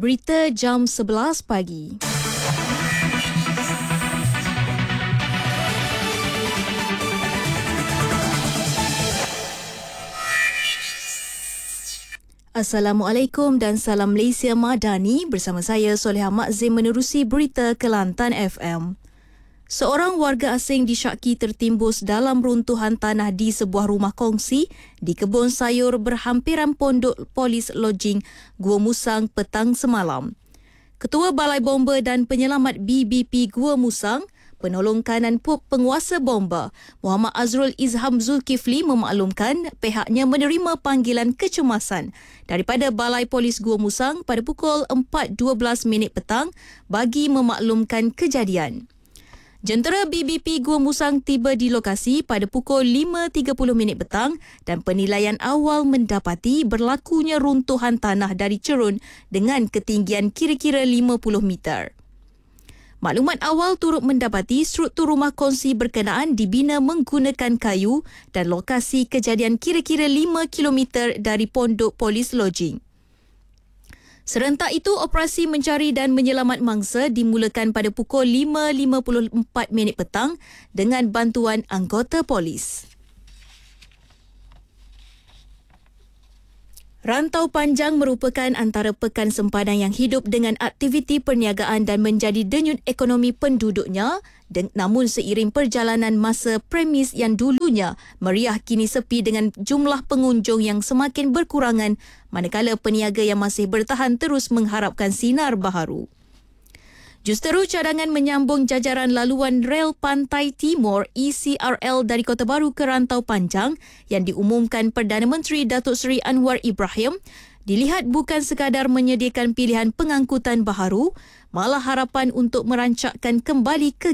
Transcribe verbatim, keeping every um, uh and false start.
Berita jam sebelas pagi. Assalamualaikum dan salam Malaysia Madani, bersama saya Soleha Makzim menerusi berita Kelantan F M. Seorang warga asing disyaki tertimbus dalam runtuhan tanah di sebuah rumah kongsi di kebun sayur berhampiran pondok polis lodging Gua Musang petang semalam. Ketua Balai Bomba dan Penyelamat B B P Gua Musang, penolong kanan penguasa bomba Muhammad Azrul Izham Zulkifli memaklumkan pihaknya menerima panggilan kecemasan daripada Balai Polis Gua Musang pada pukul empat dua belas minit petang bagi memaklumkan kejadian. Jentera B B P Gua Musang tiba di lokasi pada pukul lima tiga puluh minit petang dan penilaian awal mendapati berlakunya runtuhan tanah dari cerun dengan ketinggian kira-kira lima puluh meter. Maklumat awal turut mendapati struktur rumah kongsi berkenaan dibina menggunakan kayu dan lokasi kejadian kira-kira lima kilometer dari pondok polis lodging. Serentak itu, operasi mencari dan menyelamat mangsa dimulakan pada pukul lima lima puluh empat minit petang dengan bantuan anggota polis. Rantau Panjang merupakan antara pekan sempadan yang hidup dengan aktiviti perniagaan dan menjadi denyut ekonomi penduduknya, namun seiring perjalanan masa premis yang dulunya meriah kini sepi dengan jumlah pengunjung yang semakin berkurangan, manakala peniaga yang masih bertahan terus mengharapkan sinar baharu. Justeru cadangan menyambung jajaran laluan rel Pantai Timur E C R L dari Kota Baru ke Rantau Panjang yang diumumkan Perdana Menteri Datuk Seri Anwar Ibrahim dilihat bukan sekadar menyediakan pilihan pengangkutan baharu, malah harapan untuk merancakkan kembali ke